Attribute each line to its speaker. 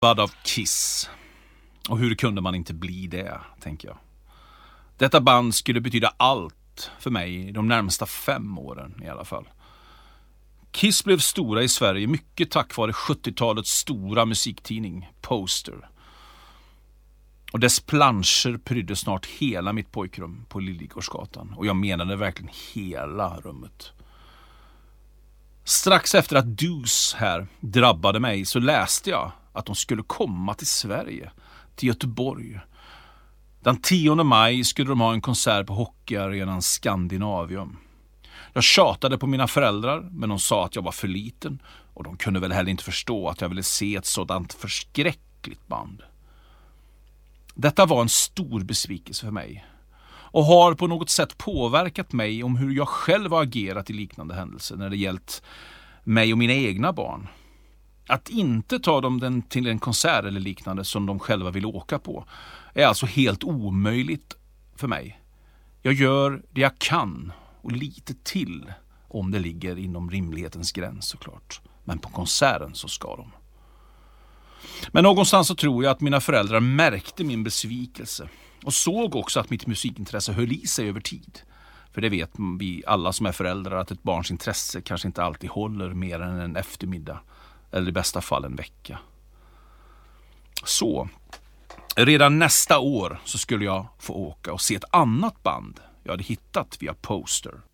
Speaker 1: Bad av Kiss. Och hur kunde man inte bli det, tänker jag. Detta band skulle betyda allt för mig de närmsta 5 åren i alla fall. Kiss blev stora i Sverige mycket tack vare 70-talets stora musiktidning, Poster. Och dess planscher prydde snart hela mitt pojkrum på Liljegårdsgatan. Och jag menade verkligen hela rummet. Strax efter att Deuce här drabbade mig så läste jag att de skulle komma till Sverige, till Göteborg. Den 10 maj skulle de ha en konsert på hockeyarenan Scandinavium. Jag tjatade på mina föräldrar, men de sa att jag var för liten och de kunde väl heller inte förstå att jag ville se ett sådant förskräckligt band. Detta var en stor besvikelse för mig och har på något sätt påverkat mig om hur jag själv har agerat i liknande händelser när det gällt mig och mina egna barn. Att inte ta dem till en konsert eller liknande som de själva vill åka på är alltså helt omöjligt för mig. Jag gör det jag kan och lite till om det ligger inom rimlighetens gräns såklart. Men på konserten så ska de. Men någonstans så tror jag att mina föräldrar märkte min besvikelse och såg också att mitt musikintresse höll i sig över tid. För det vet vi alla som är föräldrar att ett barns intresse kanske inte alltid håller mer än en eftermiddag eller i bästa fall en vecka. Så, redan nästa år så skulle jag få åka och se ett annat band jag hade hittat via Poster.